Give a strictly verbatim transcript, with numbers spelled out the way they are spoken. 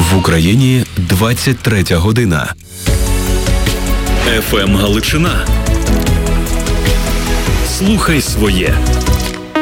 В Україні двадцять третя година. еф ем Галичина. Слухай своє.